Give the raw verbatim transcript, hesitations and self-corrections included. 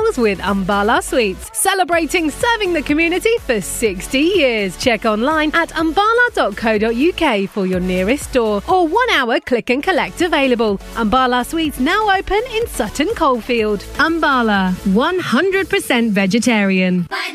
meals with Umbala Sweets, celebrating serving the community for sixty years. Check online at umbala dot co dot uk for your nearest store or one hour click and collect available. Umbala Sweets now open in Sutton Coldfield. Umbala, one hundred percent vegetarian.